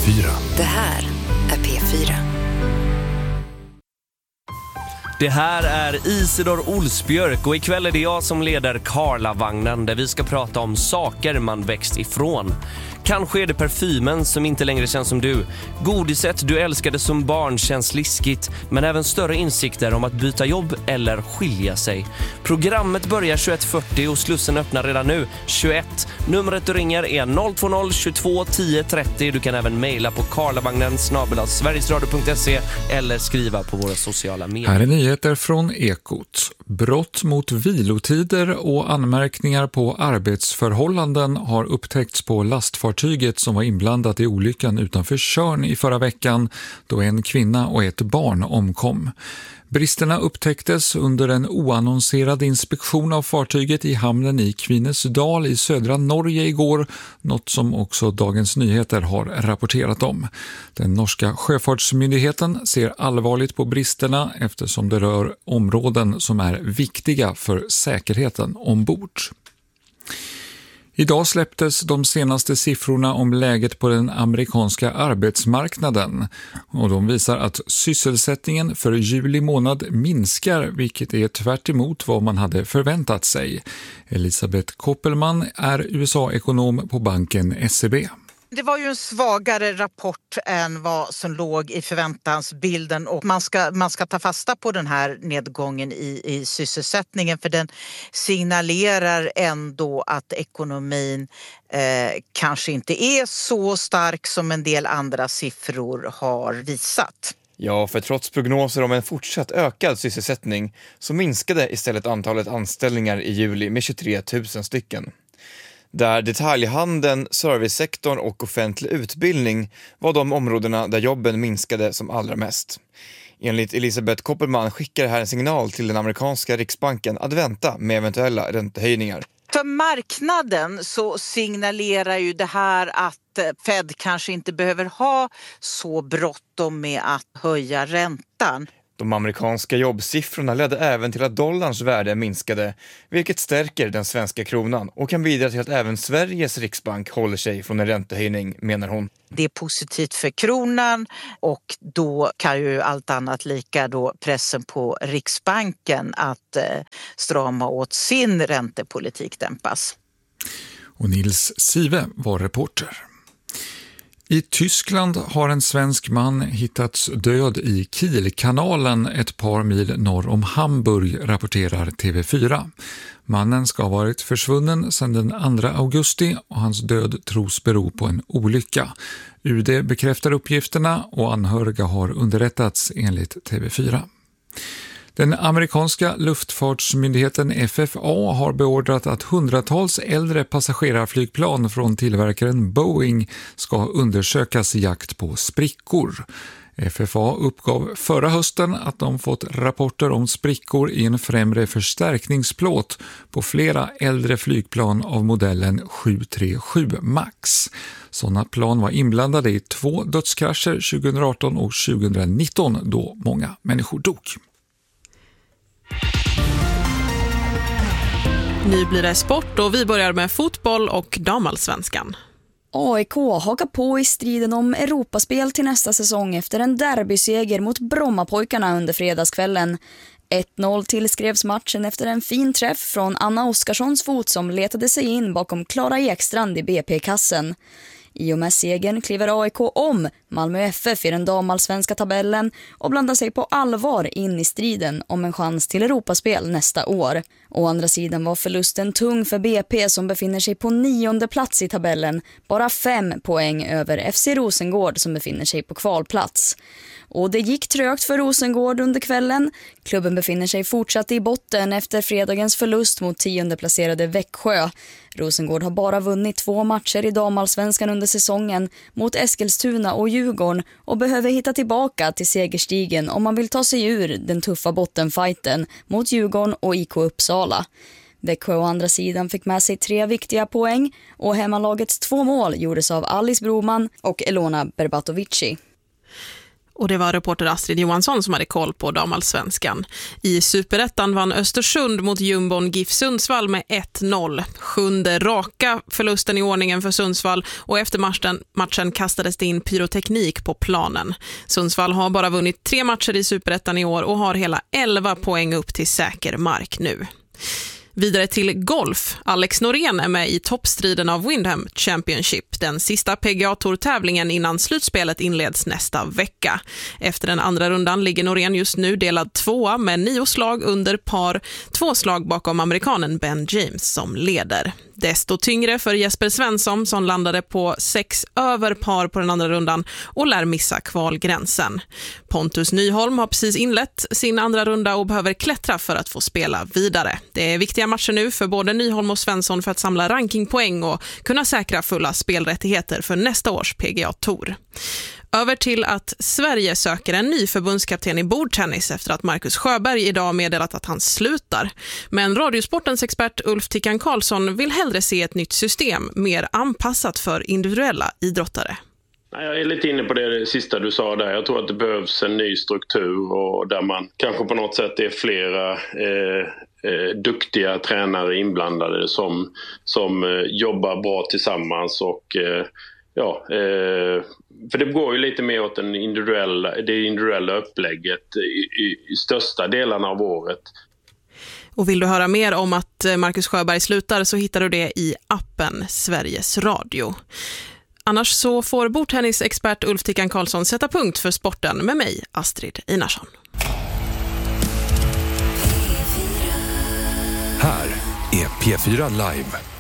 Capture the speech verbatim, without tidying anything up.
fyra. Det här är P fyra. Det här är Isidor Olsbjörk och ikväll är det jag som leder Karlavagnen där vi ska prata om saker man växt ifrån. Kanske är det parfymen som inte längre känns som du. Godiset du älskade som barn känns liskigt, men även större insikter om att byta jobb eller skilja sig. Programmet börjar tjugoett fyrtio och slussen öppnar redan nu tjugoett. Numret du ringer är noll två noll tjugotvå tio trettio. Du kan även mejla på karlavagnen snabel-a sverigesradio punkt se eller skriva på våra sociala medier. Här är nyheter från Ekot. Brott mot vilotider och anmärkningar på arbetsförhållanden har upptäckts på lastfartyget som var inblandat i olyckan utanför Tjörn i förra veckan då en kvinna och ett barn omkom. Bristerna upptäcktes under en oannonserad inspektion av fartyget i hamnen i Kvinesdal i södra Norge igår, något som också Dagens Nyheter har rapporterat om. Den norska sjöfartsmyndigheten ser allvarligt på bristerna eftersom det rör områden som är viktiga för säkerheten ombord. Idag släpptes de senaste siffrorna om läget på den amerikanska arbetsmarknaden och de visar att sysselsättningen för juli månad minskar, vilket är tvärt emot vad man hade förväntat sig. Elisabeth Koppelman är U S A-ekonom på banken S E B. Det var ju en svagare rapport än vad som låg i förväntansbilden och man ska, man ska ta fasta på den här nedgången i, i sysselsättningen för den signalerar ändå att ekonomin eh, kanske inte är så stark som en del andra siffror har visat. Ja, för trots prognoser om en fortsatt ökad sysselsättning så minskade istället antalet anställningar i juli med tjugotre tusen stycken. Där detaljhandeln, servicesektorn och offentlig utbildning var de områdena där jobben minskade som allra mest. Enligt Elisabeth Koppelman skickar det här en signal till den amerikanska riksbanken att vänta med eventuella räntehöjningar. För marknaden så signalerar ju det här att Fed kanske inte behöver ha så bråttom med att höja räntan. De amerikanska jobbsiffrorna ledde även till att dollarns värde minskade, vilket stärker den svenska kronan och kan bidra till att även Sveriges riksbank håller sig från en räntehöjning, menar hon. Det är positivt för kronan och då kan ju allt annat lika då pressen på Riksbanken att eh, strama åt sin räntepolitik dämpas. Och Nils Sive var reporter. I Tyskland har en svensk man hittats död i Kielkanalen ett par mil norr om Hamburg, rapporterar T V fyra. Mannen ska ha varit försvunnen sedan den andra augusti och hans död tros bero på en olycka. U D bekräftar uppgifterna och anhöriga har underrättats enligt T V fyra. Den amerikanska luftfartsmyndigheten F F A har beordrat att hundratals äldre passagerarflygplan från tillverkaren Boeing ska undersökas i jakt på sprickor. F F A uppgav förra hösten att de fått rapporter om sprickor i en främre förstärkningsplåt på flera äldre flygplan av modellen sju tre sju Max. Sådana plan var inblandade i två dödskrascher tjugoarton och tjugonitton då många människor dog. Nu blir det sport och vi börjar med fotboll och damallsvenskan. A I K hakar på i striden om Europaspel till nästa säsong efter en derbyseger mot Brommapojkarna under fredagskvällen. ett noll tillskrevs matchen efter en fin träff från Anna Oskarssons fot som letade sig in bakom Klara Ekstrand i B P-kassen. I och med segern kliver A I K om Malmö F F i den damallsvenska tabellen och blandar sig på allvar in i striden om en chans till Europaspel nästa år. Å andra sidan var förlusten tung för B P som befinner sig på nionde plats i tabellen, bara fem poäng över F C Rosengård som befinner sig på kvalplats. Och det gick trögt för Rosengård under kvällen. Klubben befinner sig fortsatt i botten efter fredagens förlust mot tionde placerade Växjö. Rosengård har bara vunnit två matcher i damallsvenskan under säsongen mot Eskilstuna och Djurgården och behöver hitta tillbaka till segerstigen om man vill ta sig ur den tuffa bottenfighten mot Djurgården och I K Uppsala. Växjö å andra sidan fick med sig tre viktiga poäng och hemmalagets två mål gjordes av Alice Broman och Elona Berbatovici. Och det var reporter Astrid Johansson som hade koll på damallsvenskan. I Superettan vann Östersund mot Jumbon GIF Sundsvall med ett noll. Sjunde raka förlusten i ordningen för Sundsvall, och efter matchen, matchen kastades det in pyroteknik på planen. Sundsvall har bara vunnit tre matcher i Superettan i år och har hela elva poäng upp till säker mark nu. Vidare till golf. Alex Norén är med i toppstriden av Windham Championship, den sista P G A-tour-tävlingen innan slutspelet inleds nästa vecka. Efter den andra rundan ligger Norén just nu delad tvåa med nio slag under par, två slag bakom amerikanen Ben James som leder. Desto tyngre för Jesper Svensson som landade på sex över par på den andra rundan och lär missa kvalgränsen. Pontus Nyholm har precis inlett sin andra runda och behöver klättra för att få spela vidare. Det är viktiga matcher nu för både Nyholm och Svensson för att samla rankingpoäng och kunna säkra fulla spelrättigheter för nästa års P G A-tour. Över till att Sverige söker en ny förbundskapten i bordtennis efter att Marcus Sjöberg idag meddelat att han slutar. Men Radiosportens expert Ulf Tickan Karlsson vill hellre se ett nytt system mer anpassat för individuella idrottare. Jag är lite inne på det sista du sa där. Jag tror att det behövs en ny struktur och där man kanske på något sätt är flera eh, eh, duktiga tränare inblandade som, som eh, jobbar bra tillsammans och eh, ja, eh, för det går ju lite mer åt den individuella, det individuella upplägget i, i, i största delarna av året. Och vill du höra mer om att Marcus Sjöberg slutar så hittar du det i appen Sveriges Radio. Annars så får bordtennisexpert Ulf Tickan Karlsson sätta punkt för sporten med mig, Astrid Einarsson. Här är P fyra Live.